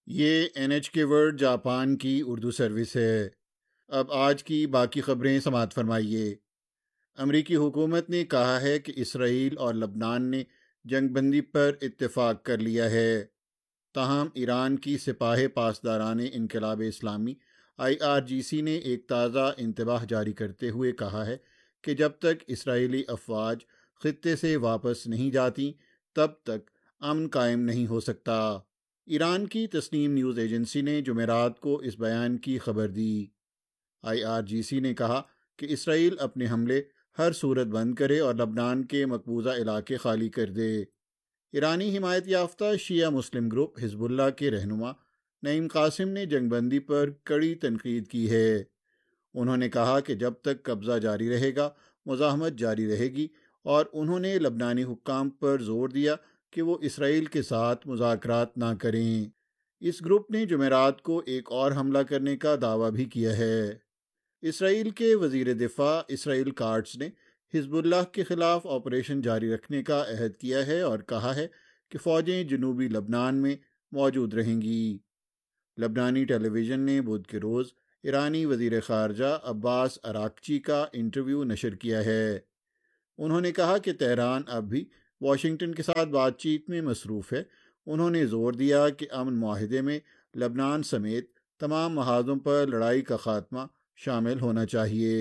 یہ NHK world Japan کی Urdu service ہے۔ اب آج کی باقی خبریں سماعت فرمائیے۔ امریکی حکومت نے کہا ہے کہ اسرائیل اور لبنان نے جنگ بندی پر اتفاق کر لیا ہے، تاہم ایران کی سپاہ پاسداران انقلاب اسلامی IRGC نے ایک تازہ انتباہ جاری کرتے ہوئے کہا ہے کہ جب تک اسرائیلی افواج خطے سے واپس نہیں جاتی تب تک امن قائم نہیں ہو سکتا۔ ایران کی تسنیم نیوز ایجنسی نے جمعرات کو اس بیان کی خبر دی۔ IRGC نے کہا کہ اسرائیل اپنے حملے ہر صورت بند کرے اور لبنان کے مقبوضہ علاقے خالی کر دے۔ ایرانی حمایت یافتہ شیعہ مسلم گروپ حزب اللہ کے رہنما نعیم قاسم نے جنگ بندی پر کڑی تنقید کی ہے۔ انہوں نے کہا کہ جب تک قبضہ جاری رہے گا مزاحمت جاری رہے گی، اور انہوں نے لبنانی حکام پر زور دیا کہ وہ اسرائیل کے ساتھ مذاکرات نہ کریں۔ اس گروپ نے جمعرات کو ایک اور حملہ کرنے کا دعویٰ بھی کیا ہے۔ اسرائیل کے وزیر دفاع اسرائیل کاٹز نے حزب اللہ کے خلاف آپریشن جاری رکھنے کا عہد کیا ہے اور کہا ہے کہ فوجیں جنوبی لبنان میں موجود رہیں گی۔ لبنانی ٹیلی ویژن نے بدھ کے روز ایرانی وزیر خارجہ عباس اراغچی کا انٹرویو نشر کیا ہے۔ انہوں نے کہا کہ تہران اب بھی واشنگٹن کے ساتھ بات چیت میں مصروف ہے۔ انہوں نے زور دیا کہ امن معاہدے میں لبنان سمیت تمام محاذوں پر لڑائی کا خاتمہ شامل ہونا چاہیے۔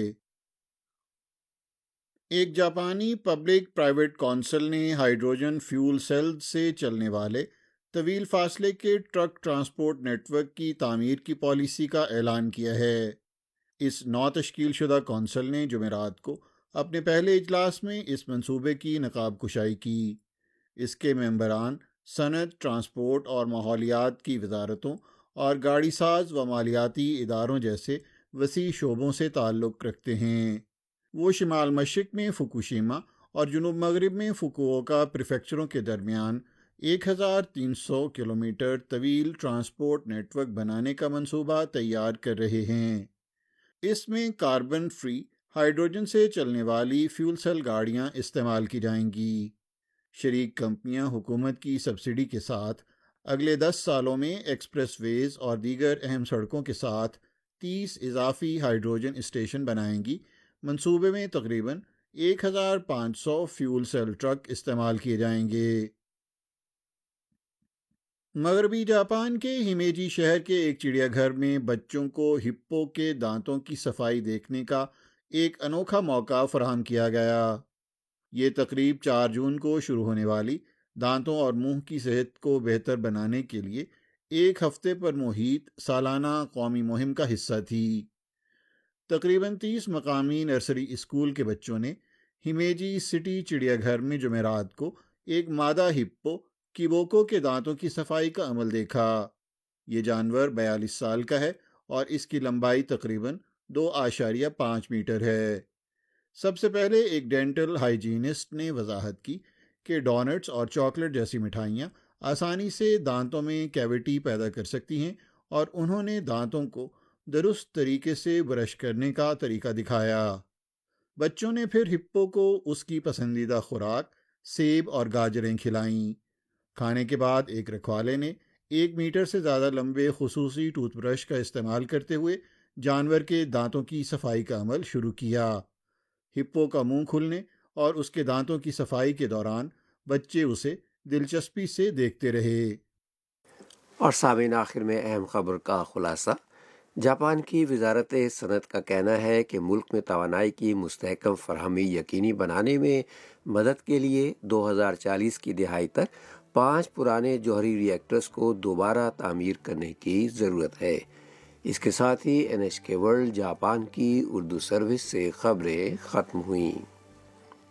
ایک جاپانی پبلک پرائیویٹ کونسل نے ہائیڈروجن فیول سیل سے چلنے والے طویل فاصلے کے ٹرک ٹرانسپورٹ نیٹ ورک کی تعمیر کی پالیسی کا اعلان کیا ہے۔ اس نو تشکیل شدہ کونسل نے جمعرات کو اپنے پہلے اجلاس میں اس منصوبے کی نقاب کشائی کی۔ اس کے ممبران صنعت، ٹرانسپورٹ اور ماحولیات کی وزارتوں اور گاڑی ساز و مالیاتی اداروں جیسے وسیع شعبوں سے تعلق رکھتے ہیں۔ وہ شمال مشرق میں فکوشیما اور جنوب مغرب میں فکووکا پریفیکچروں کے درمیان 1300 کلومیٹر طویل ٹرانسپورٹ نیٹ ورک بنانے کا منصوبہ تیار کر رہے ہیں۔ اس میں کاربن فری ہائیڈروجن سے چلنے والی فیول سیل گاڑیاں استعمال کی جائیں گی۔ شریک کمپنیاں حکومت کی سبسڈی کے ساتھ اگلے 10 سالوں میں ایکسپریس ویز اور دیگر اہم سڑکوں کے ساتھ 30 اضافی ہائیڈروجن اسٹیشن بنائیں گی۔ منصوبے میں تقریباً 1500 فیول سیل ٹرک استعمال کیے جائیں گے۔ مغربی جاپان کے ہیمیجی شہر کے ایک چڑیا گھر میں بچوں کو ہپو کے دانتوں کی صفائی دیکھنے کا ایک انوکھا موقع فراہم کیا گیا۔ یہ تقریب 4 جون کو شروع ہونے والی دانتوں اور منہ کی صحت کو بہتر بنانے کے لیے ایک ہفتے پر محیط سالانہ قومی مہم کا حصہ تھی۔ تقریباً 30 مقامی نرسری اسکول کے بچوں نے ہیمیجی سٹی چڑیا گھر میں جمعرات کو ایک مادہ ہپو کیبوکو کے دانتوں کی صفائی کا عمل دیکھا۔ یہ جانور 42 سال کا ہے اور اس کی لمبائی تقریباً 2.5 میٹر ہے۔ سب سے پہلے ایک ڈینٹل ہائیجینسٹ نے وضاحت کی کہ ڈونٹس اور چاکلیٹ جیسی مٹھائیاں آسانی سے دانتوں میں کیویٹی پیدا کر سکتی ہیں، اور انہوں نے دانتوں کو درست طریقے سے برش کرنے کا طریقہ دکھایا۔ بچوں نے پھر ہپو کو اس کی پسندیدہ خوراک سیب اور گاجریں کھلائیں۔ کھانے کے بعد ایک رکھوالے نے 1 میٹر سے زیادہ لمبے خصوصی ٹوتھ برش کا استعمال کرتے ہوئے جانور کے دانتوں کی صفائی کا عمل شروع کیا۔ ہپو کا منہ کھلنے اور اس کے دانتوں کی صفائی کے دوران بچے اسے دلچسپی سے دیکھتے رہے۔ اور سامعین، آخر میں اہم خبر کا خلاصہ۔ جاپان کی وزارت صنعت کا کہنا ہے کہ ملک میں توانائی کی مستحکم فراہمی یقینی بنانے میں مدد کے لیے 2040 کی دہائی تک 5 پرانے جوہری ری ایکٹرز کو دوبارہ تعمیر کرنے کی ضرورت ہے۔ اس کے ساتھ ہی NHK ورلڈ جاپان کی اردو سروس سے خبریں ختم ہوئیں۔